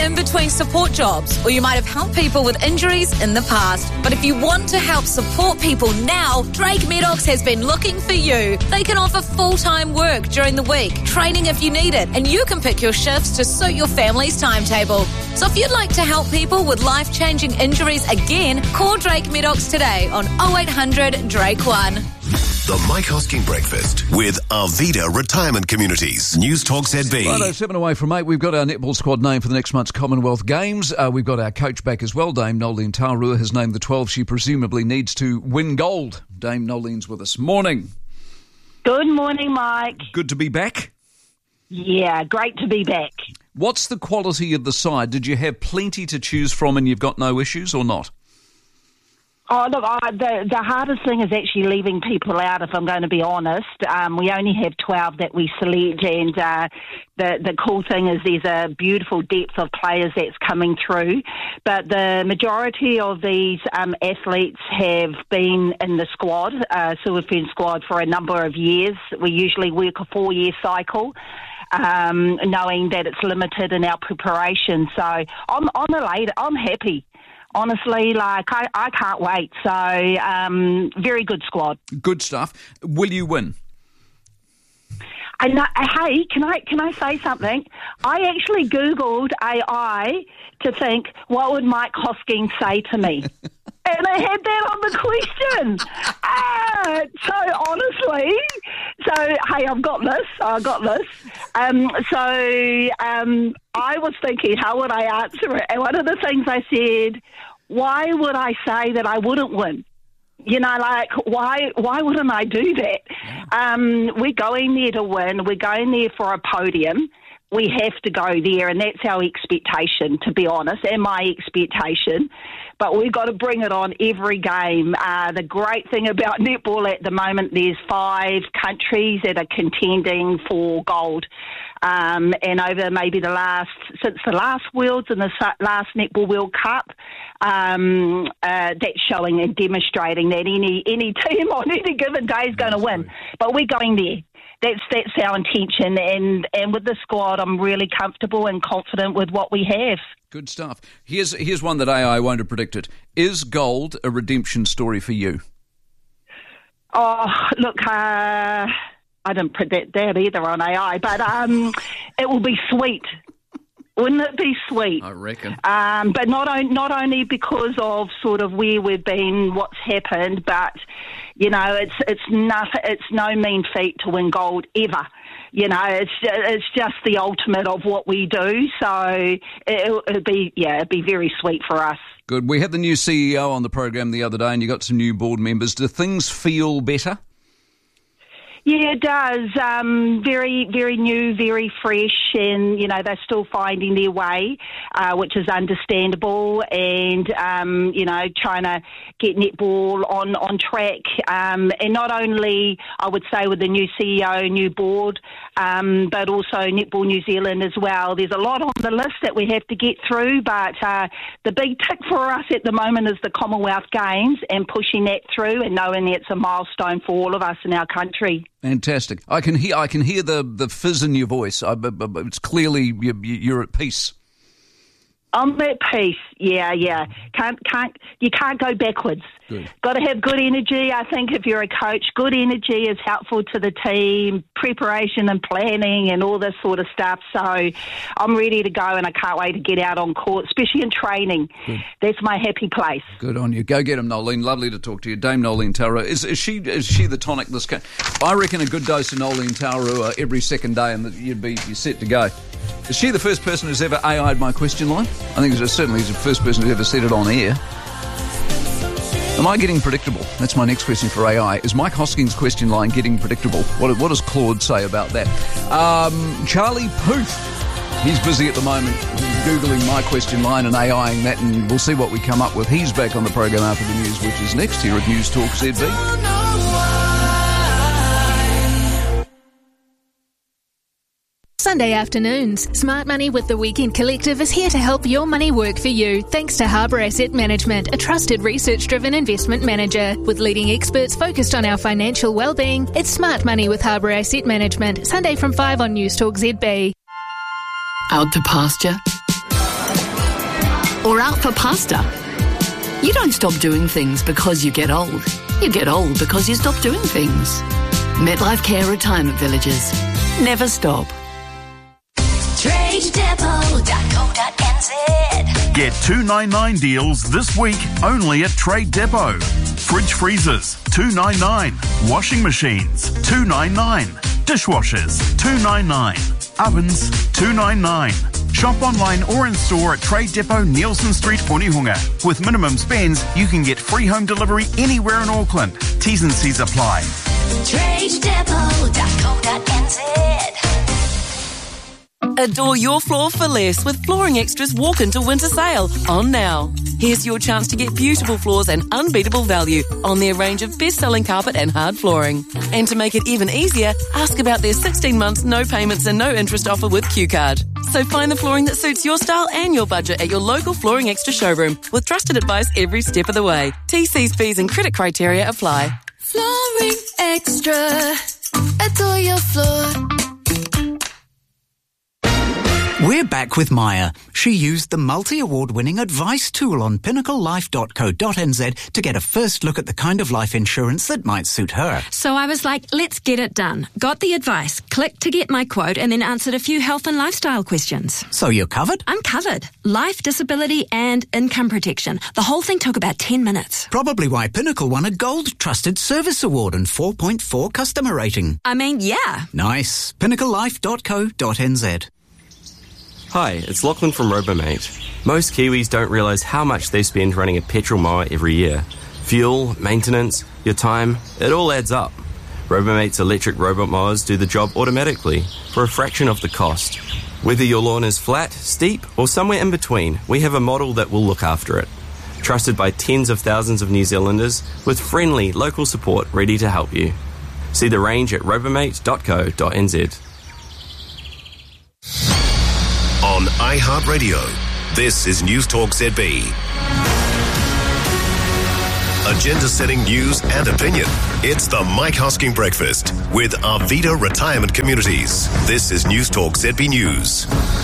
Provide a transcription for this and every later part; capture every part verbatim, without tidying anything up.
in between support jobs, or you might have helped people with injuries in the past. But if you want to help support people now, Drake Medox has been looking for you. They can offer full-time work during the week, training if you need it, and you can pick your shifts to suit your family's timetable. So if you'd like to help people with life-changing injuries again, call Drake Medox today on oh eight hundred Drake one. The Mike Hosking Breakfast with Arvida Retirement Communities. News Talk Z B. Righto, seven away from eight. We've got our netball squad name for the next month's Commonwealth Games. Uh, we've got our coach back as well. Dame Nolene Taurua has named the twelve she presumably needs to win gold. Dame Nolene's with us. Morning. Good morning, Mike. Good to be back. Yeah, great to be back. What's the quality of the side? Did you have plenty to choose from and you've got no issues or not? Oh, look, I, the, the hardest thing is actually leaving people out, if I'm going to be honest. Um, we only have twelve that we select, and uh, the, the cool thing is there's a beautiful depth of players that's coming through. But the majority of these um, athletes have been in the squad, uh, Suafen squad, for a number of years. We usually work a four-year cycle. Um, knowing that it's limited in our preparation. So I'm, I'm elated. I'm happy. Honestly, like, I, I can't wait. So, um, very good squad. Good stuff. Will you win? I know, hey, can I can I say something? I actually Googled A I to think, what would Mike Hosking say to me? And I had that on the question. Ah, so honestly, so hey, I've got this. I've got this. Um, so um, I was thinking, how would I answer it? And one of the things I said, why would I say that I wouldn't win? You know, like, why why wouldn't I do that? Um, we're going there to win. We're going there for a podium. We have to go there, and that's our expectation, to be honest, and my expectation. But we've got to bring it on every game. Uh, the great thing about netball at the moment, there's five countries that are contending for gold. Um, and over maybe the last, since the last Worlds and the last Netball World Cup, um, uh, that's showing and demonstrating that any, any team on any given day is going to win. But we're going there. That's that's our intention, and, and with the squad, I'm really comfortable and confident with what we have. Good stuff. Here's here's one that A I won't have predicted. Is gold a redemption story for you? Oh, look, uh, I didn't predict that either on A I, but um, it will be sweet. Wouldn't it be sweet? I reckon. Um, but not, on, not only because of sort of where we've been, what's happened, but, you know, it's it's nothing, it's no mean feat to win gold ever. You know, it's it's just the ultimate of what we do. So it, it'll be, yeah, it'd be very sweet for us. Good. We had the new C E O on the program the other day, and you got some new board members. Do things feel better? Yeah, it does. Um, very, very new, very fresh, and, you know, they're still finding their way, uh, which is understandable, and, um, you know, trying to get netball on, on track. Um, and not only, I would say, with the new C E O, new board, um, but also Netball New Zealand as well. There's a lot on the list that we have to get through, but uh, the big tick for us at the moment is the Commonwealth Games and pushing that through and knowing that it's a milestone for all of us in our country. Fantastic. I can hear I can hear the, the fizz in your voice. I, it's clearly you're, you're at peace. I'm at peace. Yeah, yeah. Can't can't you can't go backwards. Good. Got to have good energy. I think if you're a coach, good energy is helpful to the team, preparation and planning and all this sort of stuff. So I'm ready to go, and I can't wait to get out on court, especially in training. Good. That's my happy place. Good on you. Go get him, Nolene. Lovely to talk to you. Dame Nolene Taurua. Is, is she is she the tonic this game? I reckon a good dose of Nolene Taurua every second day, and you'd be you're set to go. Is she the first person who's ever A I'd my question line? I think it's certainly the first person who's ever said it on air. Am I getting predictable? That's my next question for A I. Is Mike Hosking's question line getting predictable? What, what does Claude say about that? Um, Charlie Puth. He's busy at the moment Googling my question line and AIing that, and we'll see what we come up with. He's back on the program after the news, which is next here at News Talk Z B. Sunday afternoons. Smart Money with the Weekend Collective is here to help your money work for you, thanks to Harbour Asset Management, a trusted research-driven investment manager. With leading experts focused on our financial well-being, it's Smart Money with Harbour Asset Management, Sunday from five on News Talk Z B. Out to pasture? or out for pasta. You don't stop doing things because you get old. You get old because you stop doing things. MetLife Care Retirement Villages. Never stop. trade depot dot co dot n z. Get two ninety-nine deals this week only at Trade Depot. Fridge freezers, two ninety-nine. Washing machines, two ninety-nine. Dishwashers, two ninety-nine. Ovens, two ninety-nine. Shop online or in store at Trade Depot, Nielsen Street, Onehunga. With minimum spends, you can get free home delivery anywhere in Auckland. T's and C's apply. trade depot dot co dot n z. Adore your floor for less with Flooring Extra's Walk Into Winter Sale on now. Here's your chance to get beautiful floors and unbeatable value on their range of best-selling carpet and hard flooring. And to make it even easier, ask about their sixteen months no payments and no interest offer with Q Card. So find the flooring that suits your style and your budget at your local Flooring Extra showroom with trusted advice every step of the way. T Cs, fees and credit criteria apply. Flooring Extra. Adore your floor. We're back with Maya. She used the multi-award winning advice tool on pinnacle life dot co dot n z to get a first look at the kind of life insurance that might suit her. So I was like, let's get it done. Got the advice, clicked to get my quote, and then answered a few health and lifestyle questions. So you're covered? I'm covered. Life, disability, and income protection. The whole thing took about ten minutes. Probably why Pinnacle won a Gold Trusted Service Award and four point four customer rating. I mean, yeah. Nice. pinnacle life dot co dot n z. Hi, it's Lachlan from Robomate. Most Kiwis don't realise how much they spend running a petrol mower every year. Fuel, maintenance, your time, it all adds up. Robomate's electric robot mowers do the job automatically for a fraction of the cost. Whether your lawn is flat, steep, or somewhere in between, we have a model that will look after it. Trusted by tens of thousands of New Zealanders with friendly local support ready to help you. See the range at robomate dot co dot n z. On iHeartRadio, this is News Talk Z B. Agenda-setting news and opinion. It's the Mike Hosking Breakfast with Arvida Retirement Communities. This is News Talk Z B News.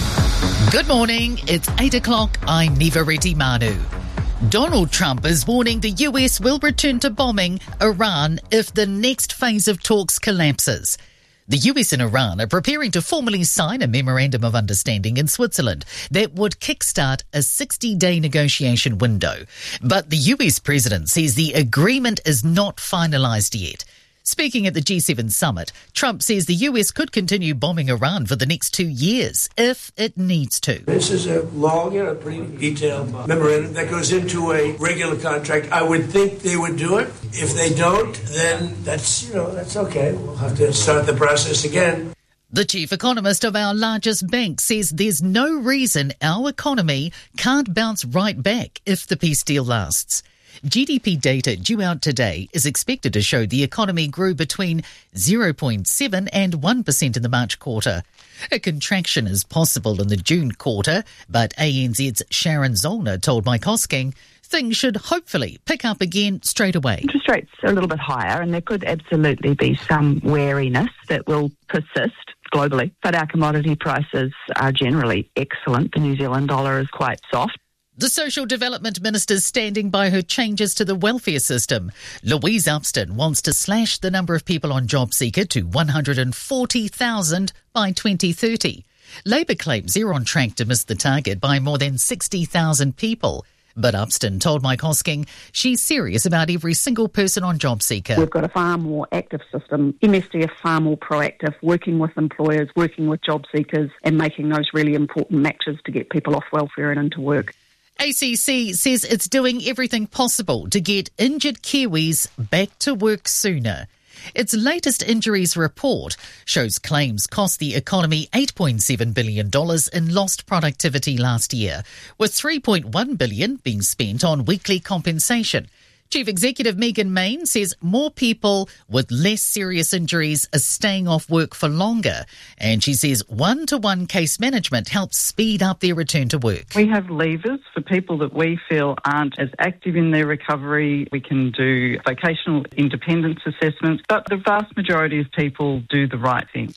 Good morning. It's eight o'clock. I'm Niva Reddy Manu. Donald Trump is warning the U S will return to bombing Iran if the next phase of talks collapses. The U S and Iran are preparing to formally sign a memorandum of understanding in Switzerland that would kickstart a sixty-day negotiation window. But the U S president says the agreement is not finalised yet. Speaking at the G seven summit, Trump says the U S could continue bombing Iran for the next two years if it needs to. This is a long, you know, pretty detailed memorandum that goes into a regular contract. I would think they would do it. If they don't, then that's, you know, that's okay. We'll have to start the process again. The chief economist of our largest bank says there's no reason our economy can't bounce right back if the peace deal lasts. G D P data due out today is expected to show the economy grew between zero point seven and one percent in the March quarter. A contraction is possible in the June quarter, but A N Z's Sharon Zollner told Mike Hosking things should hopefully pick up again straight away. Interest rates are a little bit higher and there could absolutely be some wariness that will persist globally, but our commodity prices are generally excellent. The New Zealand dollar is quite soft. The Social Development Minister's standing by her changes to the welfare system. Louise Upston wants to slash the number of people on JobSeeker to one hundred forty thousand by twenty thirty. Labor claims they're on track to miss the target by more than sixty thousand people. But Upston told Mike Hosking she's serious about every single person on JobSeeker. We've got a far more active system. M S D are far more proactive, working with employers, working with job seekers and making those really important matches to get people off welfare and into work. A C C says it's doing everything possible to get injured Kiwis back to work sooner. Its latest injuries report shows claims cost the economy eight point seven billion dollars in lost productivity last year, with three point one billion dollars being spent on weekly compensation. Chief Executive Megan Main says more people with less serious injuries are staying off work for longer, and she says one-to-one case management helps speed up their return to work. We have levers for people that we feel aren't as active in their recovery. We can do vocational independence assessments, but the vast majority of people do the right thing.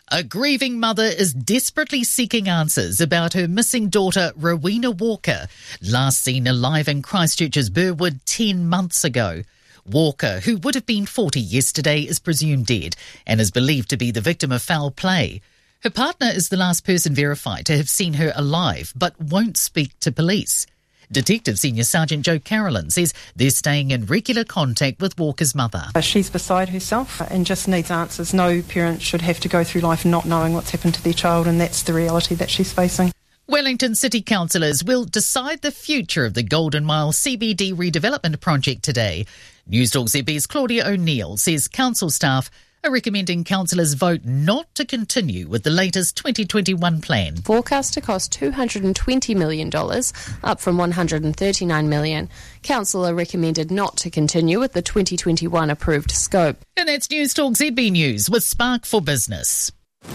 A grieving mother is desperately seeking answers about her missing daughter, Rowena Walker, last seen alive in Christchurch's Burwood ten months ago. Walker, who would have been forty yesterday, is presumed dead and is believed to be the victim of foul play. Her partner is the last person verified to have seen her alive, but won't speak to police. Detective Senior Sergeant Joe Carolyn says they're staying in regular contact with Walker's mother. She's beside herself and just needs answers. No parent should have to go through life not knowing what's happened to their child, and that's the reality that she's facing. Wellington City Councillors will decide the future of the Golden Mile C B D redevelopment project today. Newstalk Z B's Claudia O'Neill says council staff are recommending councillors vote not to continue with the latest twenty twenty-one plan. Forecast to cost two hundred twenty million dollars, up from one hundred thirty-nine million dollars. Council recommended not to continue with the twenty twenty-one approved scope. And that's Newstalk Z B News with Spark for Business.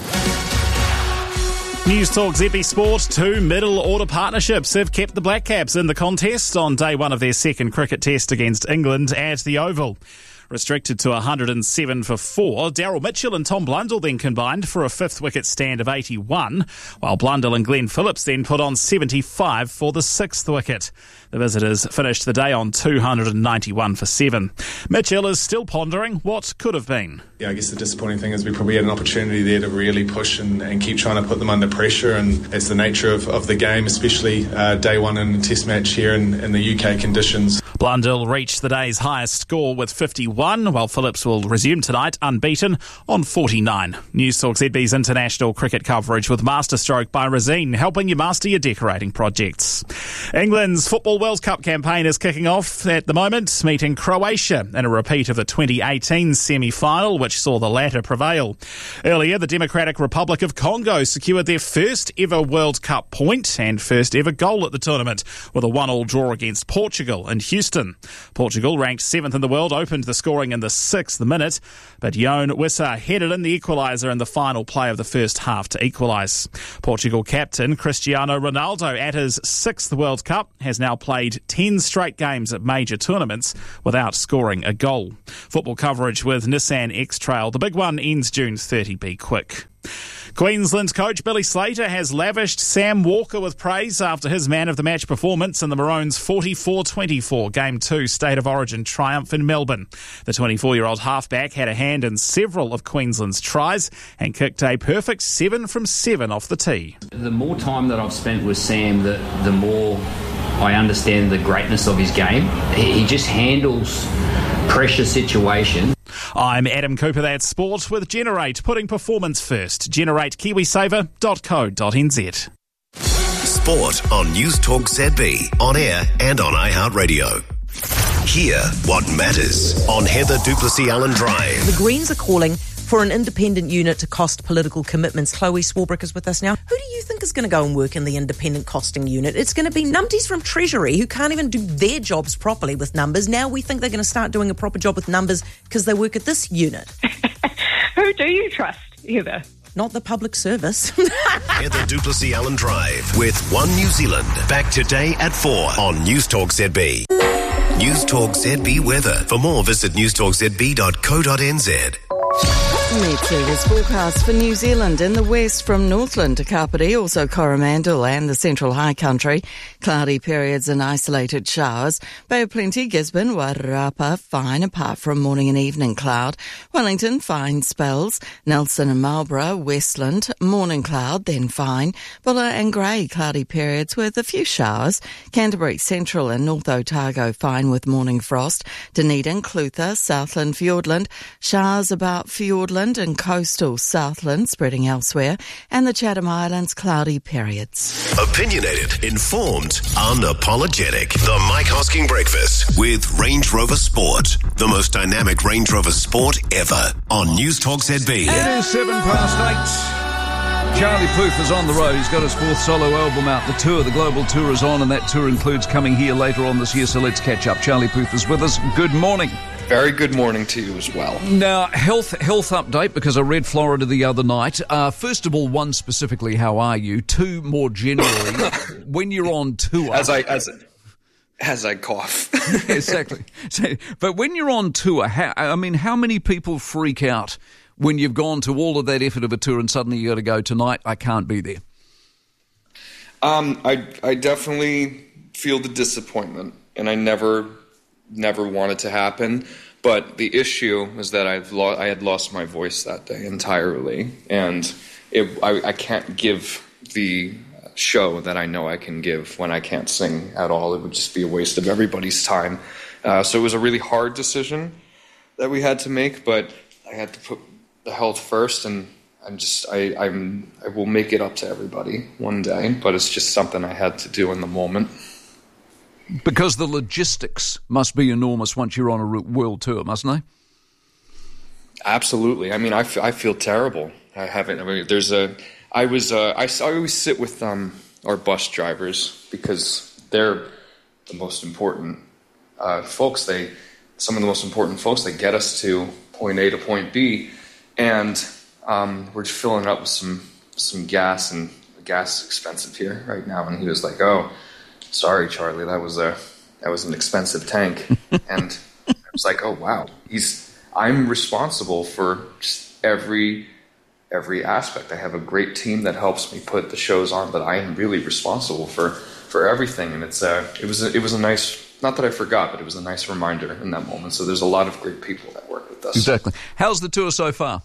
Newstalk Z B Sport, two middle order partnerships have kept the Black Caps in the contest on day one of their second cricket test against England at the Oval. Restricted to one hundred seven for four, Daryl Mitchell and Tom Blundell then combined for a fifth wicket stand of eighty-one, while Blundell and Glenn Phillips then put on seventy-five for the sixth wicket. The visitors finished the day on two hundred ninety-one for seven. Mitchell is still pondering what could have been. Yeah, I guess the disappointing thing is we probably had an opportunity there to really push and, and keep trying to put them under pressure, and it's the nature of, of the game, especially uh, day one in a test match here in, in the U K conditions. Blundell reached the day's highest score with fifty-one, while Phillips will resume tonight unbeaten on forty-nine. Newstalk Z B's international cricket coverage with Masterstroke by Resine, helping you master your decorating projects. England's Football World Cup campaign is kicking off at the moment, meeting Croatia in a repeat of the twenty eighteen semi-final, which saw the latter prevail. Earlier, the Democratic Republic of Congo secured their first ever World Cup point and first ever goal at the tournament with a one-all draw against Portugal in Houston. Portugal, ranked seventh in the world, opened the scoring in the sixth minute, but João Wissa headed in the equaliser in the final play of the first half to equalise. Portugal captain Cristiano Ronaldo, at his sixth World Cup, has now played ten straight games at major tournaments without scoring a goal. Football coverage with Nissan X-Trail. The big one ends June thirtieth. Be quick. Queensland coach Billy Slater has lavished Sam Walker with praise after his man-of-the-match performance in the Maroons' forty-four twenty-four Game two State of Origin triumph in Melbourne. The twenty-four-year-old halfback had a hand in several of Queensland's tries and kicked a perfect seven from seven off the tee. The more time that I've spent with Sam, the, the more I understand the greatness of his game. He, he just handles pressure situations. I'm Adam Cooper, that's Sport with Generate, putting performance first. generate kiwisaver dot co dot n z. Sport on Newstalk Z B, on air and on iHeartRadio. Hear what matters on Heather Duplessis-Allen Drive. The Greens are calling for an independent unit to cost political commitments. Chloe Swarbrick is with us now. Who do you think is going to go and work in the independent costing unit? It's going to be numpties from Treasury who can't even do their jobs properly with numbers. Now we think they're going to start doing a proper job with numbers because they work at this unit. Who do you trust, Heather? Not the public service. Heather Duplessis-Allen Drive with One New Zealand. Back today at four on Newstalk Z B. Newstalk Z B weather. For more, visit newstalk z b dot co dot n z. Metseater's forecast for New Zealand in the west from Northland to Kapiti, also Coromandel and the Central High Country. Cloudy periods and isolated showers. Bay of Plenty, Gisborne, Wairarapa, fine apart from morning and evening cloud. Wellington, fine spells. Nelson and Marlborough, Westland, morning cloud, then fine. Bulla and Grey, cloudy periods with a few showers. Canterbury, Central and North Otago, fine with morning frost. Dunedin, Clutha, Southland, Fiordland, showers about Fiordland and coastal Southland spreading elsewhere, and the Chatham Islands cloudy periods. Opinionated, informed, unapologetic. The Mike Hosking Breakfast with Range Rover Sport. The most dynamic Range Rover Sport ever on Newstalk Z B. It is seven past eight. Charlie Puth is on the road. He's got his fourth solo album out. The tour, the global tour is on, and that tour includes coming here later on this year, so let's catch up. Charlie Puth is with us. Good morning. Very good morning to you as well. Now, health health update, because I read Florida the other night. Uh, first of all, one specifically, how are you? Two, more generally, when you're on tour. As I as as I cough. Exactly. So, but when you're on tour, how, I mean, how many people freak out when you've gone to all of that effort of a tour and suddenly you got to go, tonight I can't be there? Um, I I definitely feel the disappointment, and I never never want it to happen. But the issue is that I've lo- I had lost my voice that day entirely, and it, I, I can't give the show that I know I can give when I can't sing at all. It would just be a waste of everybody's time. Uh, so it was a really hard decision that we had to make, but I had to put the health first, and I'm just I I'm I will make it up to everybody one day, but it's just something I had to do in the moment. Because the logistics must be enormous once you're on a world tour, mustn't they? Absolutely. I mean, I, f- I feel terrible. I haven't. I mean, there's a. I was. Uh, I, I always sit with um, our bus drivers because they're the most important uh, folks. They some of the most important folks. They get us to point A to point B, and um, we're just filling up with some some gas, and gas is expensive here right now. And he was like, "Oh, sorry, Charlie, that was a that was an expensive tank." And I was like, "Oh wow, he's I'm responsible for just every every aspect. I have a great team that helps me put the shows on, but I am really responsible for, for everything." And it's uh it was a, it was a nice, not that I forgot, but it was a nice reminder in that moment. So there's a lot of great people that work with us. Exactly. How's the tour so far?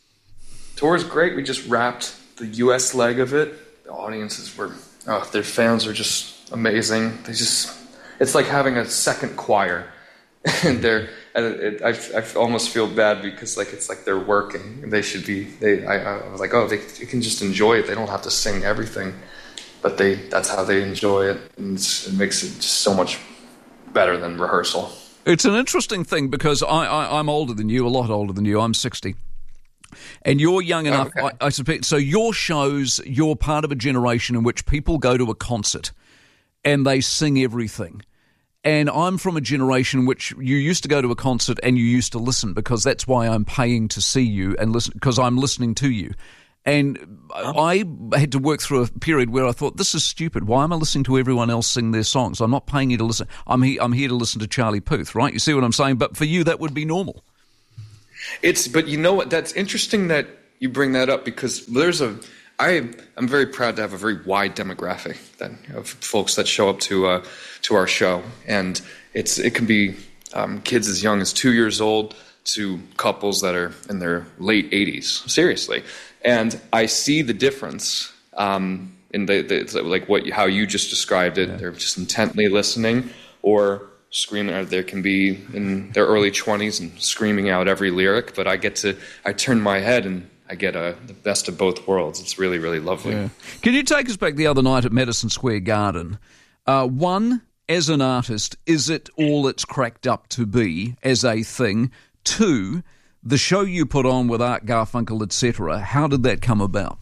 Tour is great. We just wrapped the U S leg of it. The audiences were, oh, their fans are just amazing. They just, it's like having a second choir, and they're, and it, I, I almost feel bad because like it's like they're working. They should be. They, I, I was like, oh, they, they can just enjoy it. They don't have to sing everything, but they, that's how they enjoy it, and it's, it makes it just so much better than rehearsal. It's an interesting thing because I, I, I'm older than you, a lot older than you. I'm sixty. And you're young enough, oh, okay. I, I suspect. So your shows, you're part of a generation in which people go to a concert and they sing everything. And I'm from a generation in which you used to go to a concert and you used to listen, because that's why I'm paying to see you and listen, because I'm listening to you. And oh. I had to work through a period where I thought, this is stupid. Why am I listening to everyone else sing their songs? I'm not paying you to listen. I'm, he- I'm here to listen to Charlie Puth, right? You see what I'm saying? But for you, that would be normal. It's, but you know what? That's interesting that you bring that up, because there's a, I, I'm very proud to have a very wide demographic that, of folks that show up to uh, to our show, and it's it can be um, kids as young as two years old to couples that are in their late eighties. Seriously, and I see the difference um, in the, the like what how you just described it. Yeah. They're just intently listening, or screaming. Or there can be in their early twenties and screaming out every lyric. But I get to I turn my head and I get a, the best of both worlds. It's really, really lovely. Yeah. Can you take us back the other night at Madison Square Garden? Uh, one, as an artist, is it all it's cracked up to be as a thing? Two, the show you put on with Art Garfunkel, et cetera, how did that come about?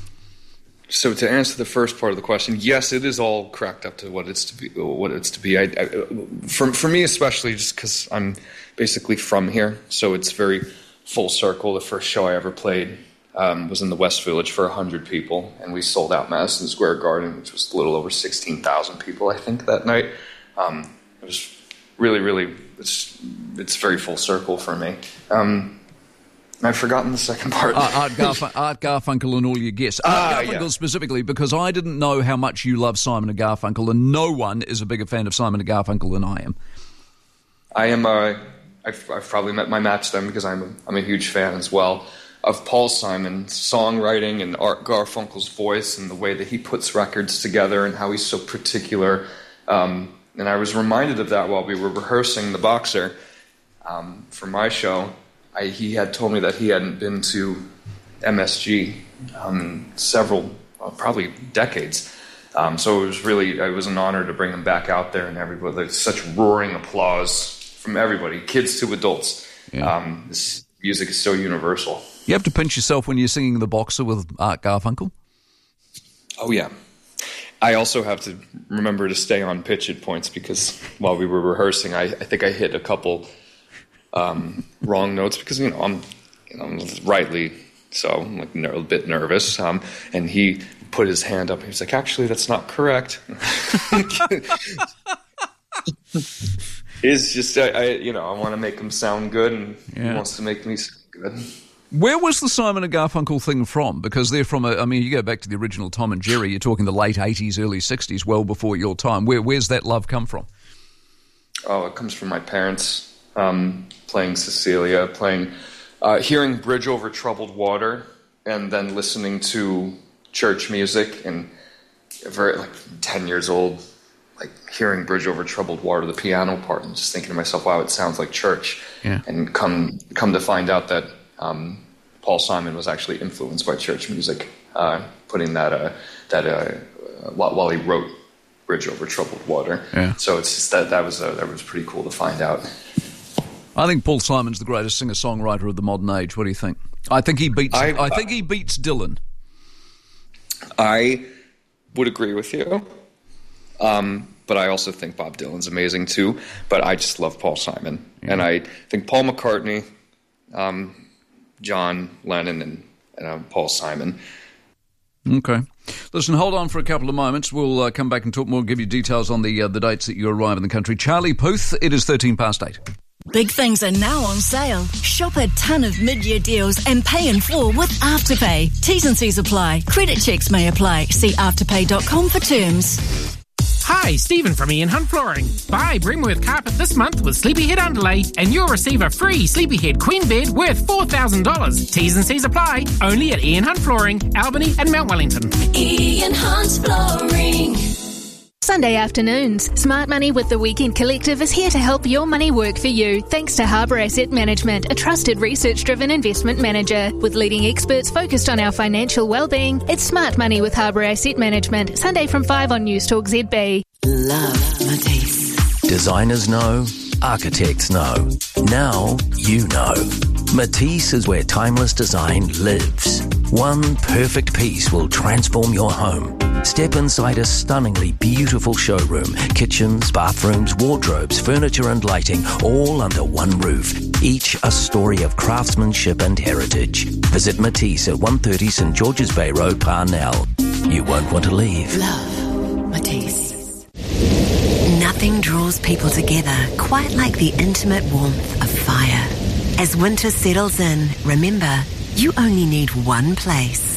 So to answer the first part of the question, yes, it is all cracked up to what it's to be. What it's to be. I, I, for for me, especially, just because I'm basically from here, so it's very full circle. The first show I ever played um, was in the West Village for one hundred people, and we sold out Madison Square Garden, which was a little over sixteen thousand people, I think, that night. Um, it was really, really, it's, it's very full circle for me. Um, I've forgotten the second part. Uh, Art, Garf- Art Garfunkel and all your guests. Art Ah, Garfunkel yeah. specifically, because I didn't know how much you love Simon and Garfunkel, and no one is a bigger fan of Simon and Garfunkel than I am. I am a... I've, I've probably met my match then, because I'm a, I'm a huge fan as well of Paul Simon's songwriting and Art Garfunkel's voice and the way that he puts records together and how he's so particular. Um, and I was reminded of that while we were rehearsing The Boxer um, for my show. I, he had told me that he hadn't been to M S G um, several, uh, probably decades. Um, so it was really, it was an honor to bring him back out there, and everybody, there's such roaring applause from everybody, kids to adults. Yeah. Um, this music is so universal. You have to pinch yourself when you're singing The Boxer with Art Garfunkel? Oh, yeah. I also have to remember to stay on pitch at points, because while we were rehearsing, I, I think I hit a couple um, wrong notes, because, you know, I'm, you know, I'm rightly so, I'm like ner- a bit nervous. Um, and he put his hand up, and he was like, actually, that's not correct. It's just, I, I, you know, I want to make him sound good, and Yeah. he wants to make me sound good. Where was the Simon and Garfunkel thing from? Because they're from, a, I mean, you go back to the original Tom and Jerry, you're talking the late eighties, early sixties, well before your time. Where, where's that love come from? Oh, it comes from my parents um, playing Cecilia, playing, uh, hearing Bridge Over Troubled Water, and then listening to church music, and very like ten years old, like hearing Bridge Over Troubled Water, the piano part, and just thinking to myself, wow, it sounds like church. Yeah. And come come to find out that um, Paul Simon was actually influenced by church music, uh, putting that uh, that uh, while he wrote Bridge Over Troubled Water. Yeah. So it's just that that was uh, that was pretty cool to find out. I think Paul Simon's the greatest singer-songwriter of the modern age. What do you think? I think he beats. I, I think he beats Dylan. I would agree with you, um, but I also think Bob Dylan's amazing too. But I just love Paul Simon, yeah. And I think Paul McCartney, um, John Lennon, and, and uh, Paul Simon. Okay. Listen, hold on for a couple of moments. We'll uh, come back and talk more, give you details on the uh, the dates that you arrive in the country. Charlie Puth, it is thirteen past eight. Big things are now on sale. Shop a ton of mid-year deals and pay in full with Afterpay. T's and C's apply. Credit checks may apply. See afterpay dot com for terms. Hi, Stephen from Ian Hunt Flooring. Buy Brimworth Carpet this month with Sleepyhead Underlay and you'll receive a free Sleepyhead Queen Bed worth four thousand dollars. T's and C's apply. Only at Ian Hunt Flooring, Albany and Mount Wellington. Ian Hunt Flooring. Sunday afternoons. Smart Money with the Weekend Collective is here to help your money work for you, thanks to Harbour Asset Management, a trusted research-driven investment manager. With leading experts focused on our financial well-being, it's Smart Money with Harbour Asset Management, Sunday from five on Newstalk Z B. Love Matisse. Designers know, architects know. Now you know. Matisse is where timeless design lives. One perfect piece will transform your home. Step inside a stunningly beautiful showroom. Kitchens, bathrooms, wardrobes, furniture and lighting, all under one roof. Each a story of craftsmanship and heritage. Visit Matisse at one thirty St George's Bay Road, Parnell. You won't want to leave. Love Matisse. Nothing draws people together quite like the intimate warmth of fire. As winter settles in, remember, you only need one place.